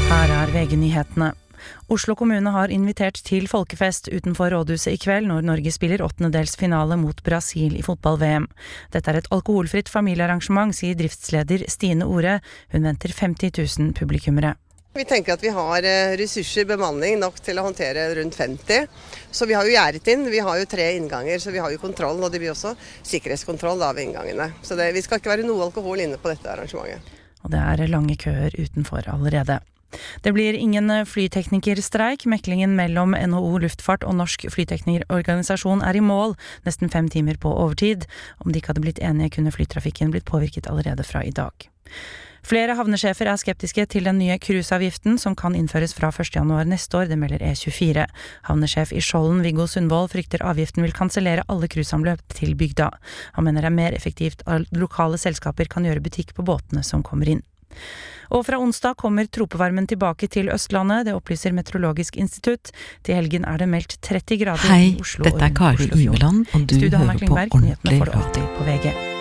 Her VG-nyhetene. Oslo kommune har invitert til folkefest utenfor rådhuset i kveld når Norge spiller åttendedelsfinale mot Brasil i fotball-VM. Dette et alkoholfritt familiearrangement, sier driftsleder Stine Ore. Hun venter 50 000 publikummere. Vi tenker at vi har ressurser, bemanning nok til å håndtere rundt 50. Så vi har jo gjerdet inn, vi har jo 3 innganger, så vi har jo kontroll, og det blir også sikkerhetskontroll da ved inngangene. Så vi skal ikke være noe alkohol inne på dette arrangementet. Og det lange køer utenfor allerede. Det blir ingen flyteknikerstreik. Meklingen mellom NHO Luftfart og Norsk Flyteknikerorganisasjon i mål, nesten 5 timer på overtid. Om de ikke hadde blitt enige, kunne flytrafikken blitt påvirket allerede fra i dag. Flere havnesjefer skeptiske til den nye cruiseavgiften som kan innføres fra 1. januar neste år, det melder E24. Havnesjef i Skjolden, Viggo Sundvold, frykter avgiften vil kansellere alle cruiseanløp til bygda. Han mener det mer effektivt at lokale selskaper kan gjøre butikk på båtene som kommer inn. Og fra onsdag kommer tropevarmen tilbake til Østlandet, det opplyser Meteorologisk institutt. Til helgen det meldt 30 grader i Oslo. Hei, dette Kari Iveland, og du hører på Ordentlig Radio. på VG.